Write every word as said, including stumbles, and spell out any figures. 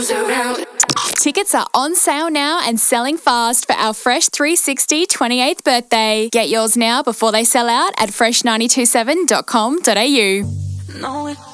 around. Tickets are on sale now and selling fast for our Fresh three sixty twenty-eighth birthday. Get yours now before they sell out at fresh nine two seven dot com dot a u. No, it